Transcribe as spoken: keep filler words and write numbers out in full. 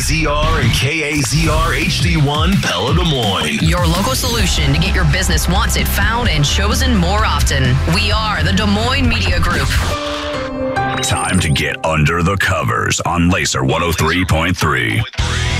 Z R and K A Z R H D one Pella Des Moines. Your local solution to get your business wanted, found, and chosen more often. We are the Des Moines Media Group. Time to get under the covers on Laser one oh three point three.